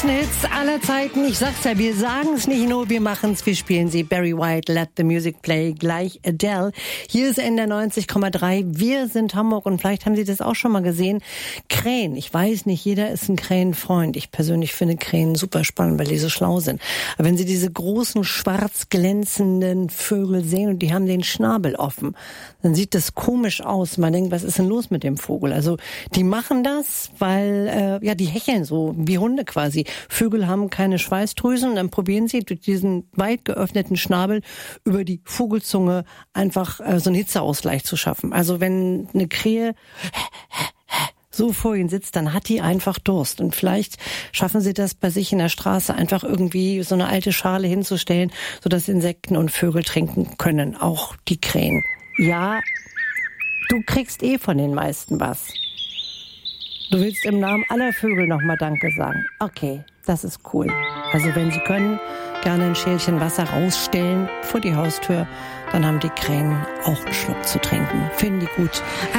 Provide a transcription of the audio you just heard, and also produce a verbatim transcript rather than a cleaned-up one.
größten Hits aller Zeiten. Ich sag's ja, wir sagen es nicht nur, wir machen's, wir spielen sie. Barry White, Let the Music Play, gleich Adele. Hier ist N D R neunzig Komma drei. Wir sind Hamburg und vielleicht haben Sie das auch schon mal gesehen. Krähen. Ich weiß nicht, jeder ist ein Krähenfreund. Ich persönlich finde Krähen super spannend, weil die so schlau sind. Aber wenn Sie diese großen, schwarz glänzenden Vögel sehen und die haben den Schnabel offen, dann sieht das komisch aus. Man denkt, was ist denn los mit dem Vogel? Also die machen das, weil äh, ja die hecheln so wie Hunde quasi. Vögel haben keine Schweißdrüsen und dann probieren sie durch diesen weit geöffneten Schnabel über die Vogelzunge einfach äh, so einen Hitzeausgleich zu schaffen. Also wenn eine Krähe so vor ihnen sitzt, dann hat die einfach Durst. Und vielleicht schaffen sie das bei sich in der Straße einfach irgendwie so eine alte Schale hinzustellen, sodass Insekten und Vögel trinken können. Auch die Krähen. Ja, du kriegst eh von den meisten was. Du willst im Namen aller Vögel nochmal Danke sagen. Okay, das ist cool. Also wenn Sie können, gerne ein Schälchen Wasser rausstellen vor die Haustür, dann haben die Krähen auch einen Schluck zu trinken. Finden die gut.